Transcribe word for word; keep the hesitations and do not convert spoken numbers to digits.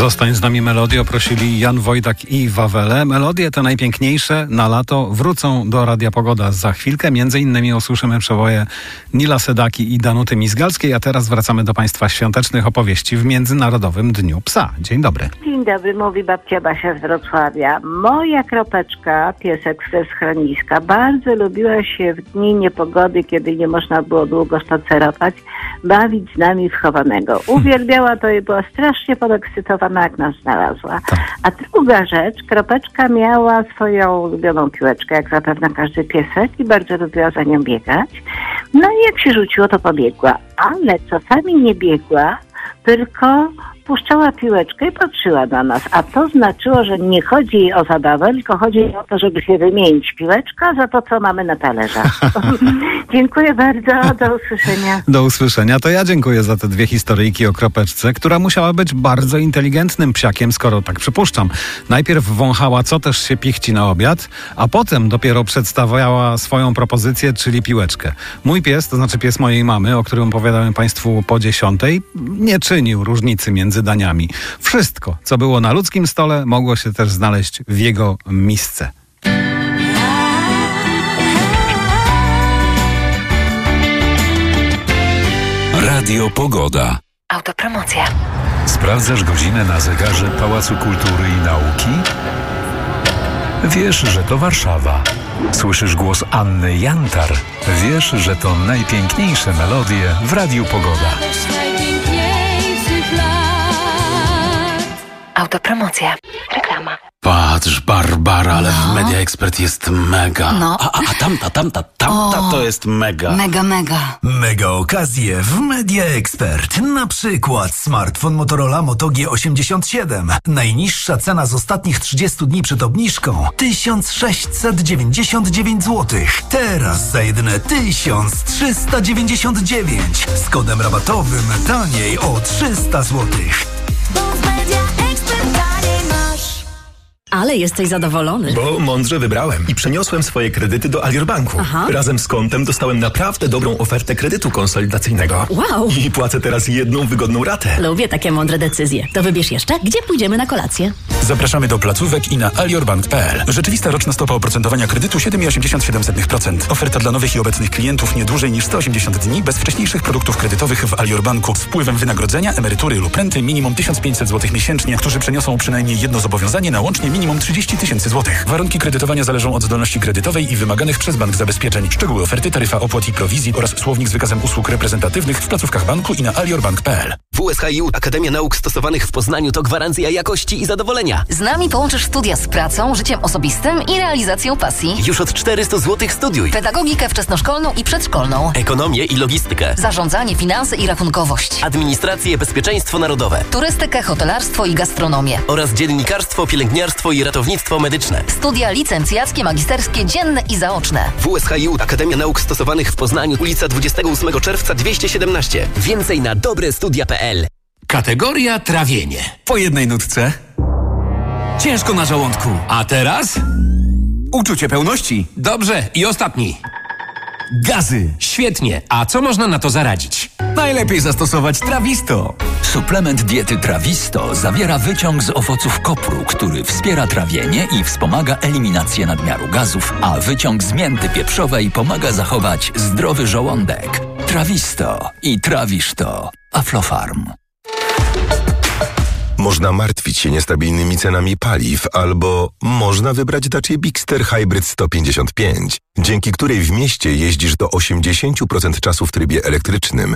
Zostań z nami Melodią prosili Jan Wojdak i Wawele. Melodie te najpiękniejsze na lato wrócą do Radia Pogoda za chwilkę. Między innymi usłyszymy przeboje Nila Sedaki i Danuty Mizgalskiej, a teraz wracamy do Państwa świątecznych opowieści w Międzynarodowym Dniu Psa. Dzień dobry. Dzień dobry, mówi babcia Basia z Wrocławia. Moja Kropeczka, piesek ze schroniska, bardzo lubiła się w dni niepogody, kiedy nie można było długo spacerować, bawić z nami w chowanego. Uwielbiała to i była strasznie podekscytowana, jak nas znalazła. A druga rzecz, Kropeczka miała swoją ulubioną piłeczkę, jak zapewne każdy piesek, i bardzo lubiła za nią biegać. No i jak się rzuciło, to pobiegła. Ale czasami nie biegła, tylko puszczała piłeczkę i patrzyła na nas. A to znaczyło, że nie chodzi jej o zabawę, tylko chodzi jej o to, żeby się wymienić piłeczka za to, co mamy na talerzach. Dziękuję bardzo. Do usłyszenia. Do usłyszenia. To ja dziękuję za te dwie historyjki o Kropeczce, która musiała być bardzo inteligentnym psiakiem, skoro tak przypuszczam. Najpierw wąchała, co też się pichci na obiad, a potem dopiero przedstawiała swoją propozycję, czyli piłeczkę. Mój pies, to znaczy pies mojej mamy, o którym opowiadałem Państwu po dziesiątej, nie czynił różnicy między daniami. Wszystko, co było na ludzkim stole, mogło się też znaleźć w jego misce. Radio Pogoda. Autopromocja. Sprawdzasz godzinę na zegarze Pałacu Kultury i Nauki? Wiesz, że to Warszawa. Słyszysz głos Anny Jantar. Wiesz, że to najpiękniejsze melodie w Radiu Pogoda. Autopromocja. Reklama. Patrz, Barbara, ale no. w Media Expert jest mega. No. A, a, a tamta, tamta, tamta o, to jest mega. Mega, mega. Mega okazje w Media Expert. Na przykład smartfon Motorola Moto G osiemdziesiąt siedem. Najniższa cena z ostatnich trzydziestu dni przed obniżką tysiąc sześćset dziewięćdziesiąt dziewięć złotych. Teraz za jedyne tysiąc trzysta dziewięćdziesiąt dziewięć. Z kodem rabatowym taniej o trzysta złotych. Ale jesteś zadowolony. Bo mądrze wybrałem i przeniosłem swoje kredyty do Alior Banku. Aha. Razem z kontem dostałem naprawdę dobrą ofertę kredytu konsolidacyjnego. Wow. I płacę teraz jedną wygodną ratę. Lubię takie mądre decyzje. To wybierz jeszcze, gdzie pójdziemy na kolację. Zapraszamy do placówek i na aliorbank kropka p l. Rzeczywista roczna stopa oprocentowania kredytu siedem przecinek osiemdziesiąt siedem procent. Oferta dla nowych i obecnych klientów nie dłużej niż sto osiemdziesiąt dni bez wcześniejszych produktów kredytowych w Alior Banku z wpływem wynagrodzenia, emerytury lub renty minimum tysiąc pięćset złotych miesięcznie, którzy przeniosą przynajmniej jedno zobowiązanie na łącznie minimum trzydzieści tysięcy złotych. Warunki kredytowania zależą od zdolności kredytowej i wymaganych przez bank zabezpieczeń. Szczegóły oferty, taryfa opłat i prowizji oraz słownik z wykazem usług reprezentatywnych w placówkach banku i na aliorbank kropka p l. W U S H I U Akademia Nauk Stosowanych w Poznaniu to gwarancja jakości i zadowolenia. Z nami połączysz studia z pracą, życiem osobistym i realizacją pasji. Już od czterysta złotych studiuj. Pedagogikę wczesnoszkolną i przedszkolną. Ekonomię i logistykę. Zarządzanie, finanse i rachunkowość. Administrację, bezpieczeństwo narodowe. Turystykę, hotelarstwo i gastronomię. Oraz dziennikarstwo, pielęgniarstwo i ratownictwo medyczne. Studia licencjackie, magisterskie, dzienne i zaoczne. W U S H I U Akademia Nauk Stosowanych w Poznaniu, ulica dwudziestego ósmego czerwca dwieście siedemnaście. Więcej na dobre studia kropka p l. Kategoria trawienie. Po jednej nutce. Ciężko na żołądku. A teraz? Uczucie pełności. Dobrze, i ostatni. Gazy. Świetnie. A co można na to zaradzić? Najlepiej zastosować Trawisto. Suplement diety Trawisto zawiera wyciąg z owoców kopru, który wspiera trawienie i wspomaga eliminację nadmiaru gazów, a wyciąg z mięty pieprzowej pomaga zachować zdrowy żołądek. Trawisto i trawisz to. Aflofarm. Można martwić się niestabilnymi cenami paliw, albo można wybrać Dacia Bigster Hybrid sto pięćdziesiąt pięć, dzięki której w mieście jeździsz do osiemdziesiąt procent czasu w trybie elektrycznym